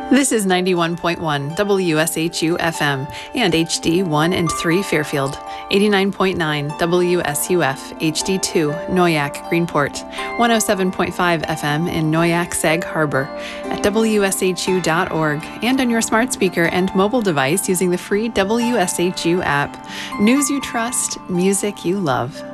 This is 91.1 WSHU FM and HD 1 and 3 Fairfield, 89.9 WSUF HD2 Noyak Greenport, 107.5 FM in Noyak Sag Harbor, at WSHU.org, and on your smart speaker and mobile device using the free WSHU app. News you trust, music you love.